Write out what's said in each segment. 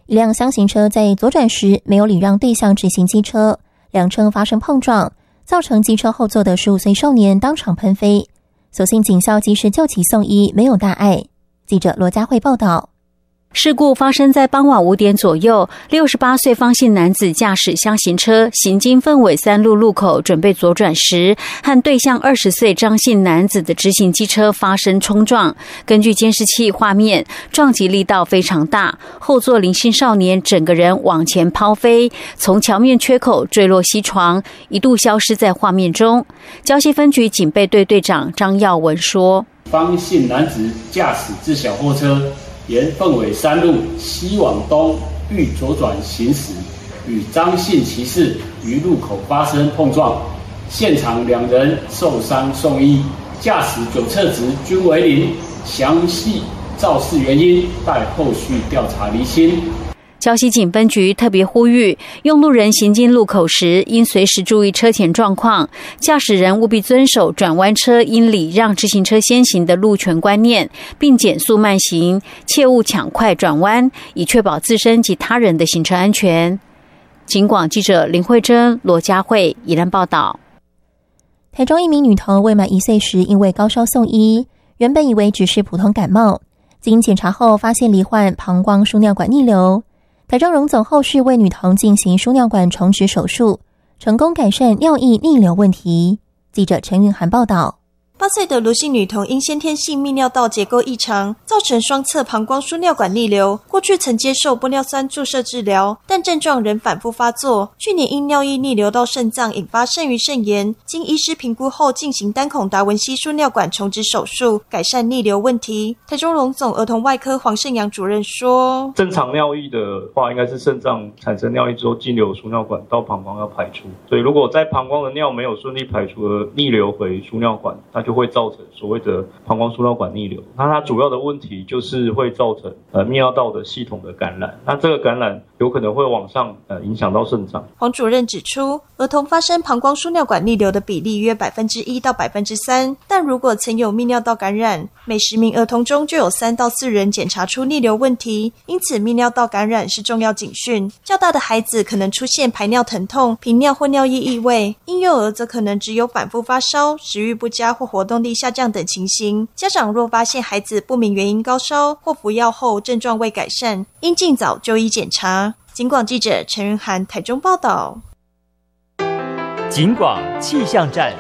一辆厢型车在左转时没有礼让对向直行机车，两车发生碰撞，造成机车后座的15岁少年当场喷飞，所幸警校及时救其送医，没有大碍。记者罗佳慧报道。 事故发生在傍晚5点左右，68岁方姓男子驾驶厢型车行经凤尾3路路口准备左转时，和对向20岁张姓男子的直行机车发生冲撞。根据监视器画面，撞击力道非常大，后座林姓少年整个人往前抛飞，从桥面缺口坠落溪床，一度消失在画面中。礁溪分局警备队队长张耀文说： 方姓男子驾驶自小货车沿凤尾3路西往东欲左转行驶，与张姓骑士于路口发生碰撞，现场2人受伤送医，驾驶左侧值均为0，详细肇事原因待后续调查厘清。 礁溪警分局特别呼吁，用路人行经路口时，应随时注意车前状况，驾驶人务必遵守转弯车应礼让直行车先行的路权观念，并减速慢行，切勿抢快转弯，以确保自身及他人的行车安全。警广记者林慧珍、罗佳慧宜兰报道。 台中一名女童未满1岁时因为高烧送医，原本以为只是普通感冒，经检查后发现罹患膀胱输尿管逆流。台中荣总后续为女童进行输尿管重植手术，成功改善尿液逆流问题。记者陈韵涵报道。 8岁的卢姓女童因先天性泌尿道结构异常，造成双侧膀胱输尿管逆流。过去曾接受玻尿酸注射治疗，但症状仍反复发作。去年因尿液逆流到肾脏，引发肾盂肾炎，经医师评估后进行单孔达文西输尿管重植手术，改善逆流问题。台中荣总儿童外科黄胜阳主任说： 正常尿液的话，应该是肾脏产生尿液之后经流输尿管到膀胱要排出，所以如果在膀胱的尿没有顺利排出而逆流回输尿管，它就会造成所谓的膀胱输尿管逆流。那它主要的问题就是会造成泌尿道的系统的感染，那这个感染有可能会往上影响到肾脏。 黄主任指出，儿童发生膀胱输尿管逆流的比例约1%到3%，但如果曾有泌尿道感染，每10名儿童中就有3到4人检查出逆流问题，因此泌尿道感染是重要警讯。较大的孩子可能出现排尿疼痛、频尿或尿液异味，婴幼儿则可能只有反复发烧、食欲不佳或活动力下降等情形。家长若发现孩子不明原因高烧或服药后症状未改善，应尽早就医检查。警广记者陈云涵台中报道。 警广气象站。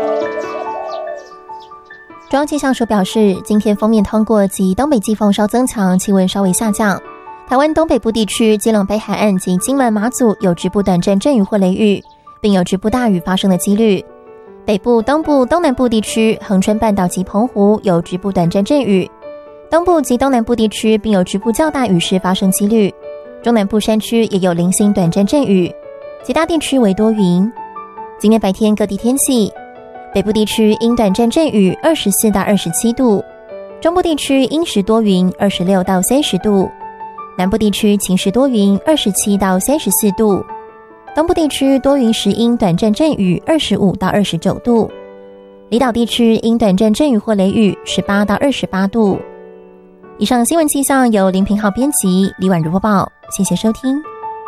中央气象署表示，今天锋面通过及东北季风稍增强，气温稍微下降。台湾东北部地区、基隆北海岸及金门、马祖有局部短暂阵雨或雷雨，并有局部大雨发生的几率。北部、东部、东南部地区、恒春半岛及澎湖有局部短暂阵雨，东部及东南部地区并有局部较大雨势发生几率。中南部山区也有零星短暂阵雨，其他地区为多云。今天白天各地天气，北部地区因短暂阵雨24到27度，中部地区阴时多云26到30度，南部地区晴时多云27到34度，东部地区多云时阴短暂阵雨25到29度，离岛地区因短暂阵雨或雷雨18到28度。以上新闻气象由林平浩编辑，李婉如播报，谢谢收听。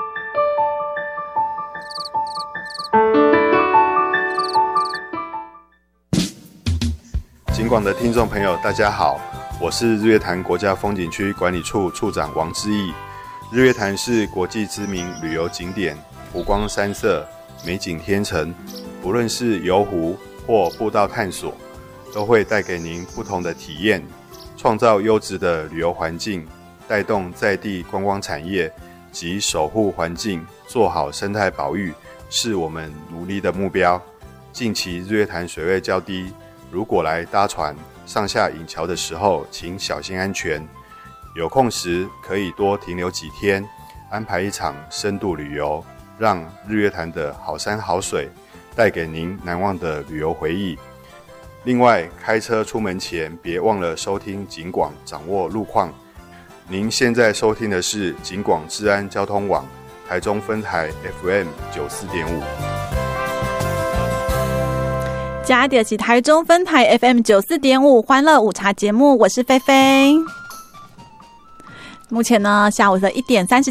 警广的听众朋友大家好，我是日月潭国家风景区管理处处长王之义。日月潭是国际知名旅游景点，湖光山色，美景天成，不论是游湖或步道探索，都会带给您不同的体验，创造优质的旅游环境，带动在地观光产业及守护环境，做好生态保育，是我们努力的目标。近期日月潭水位较低，如果来搭船上下引桥的时候，请小心安全。有空时可以多停留几天，安排一场深度旅游，让日月潭的好山好水带给您难忘的旅游回忆。另外，开车出门前别忘了收听警广，掌握路况。您现在收听的是警广治安交通网台中分台 FM 94.5。 加点是台中分台 FM 94.5欢乐午茶节目，我是菲菲。目前呢，下午的1点30